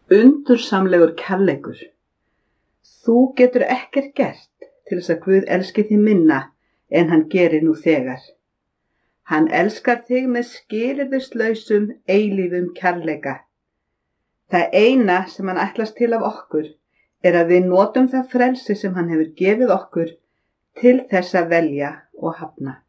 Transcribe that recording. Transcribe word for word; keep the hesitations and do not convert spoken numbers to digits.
Undursamlegur kærleikur. Þú getur ekkert gert til þess að Guð elski þig minna en hann gerir nú þegar. Hann elskar þig með skilyrðislausum, eilífum kærleika. Það eina sem hann ætlast til af okkur er að við notum það frelsi sem hann hefur gefið okkur til þess að velja og hafna.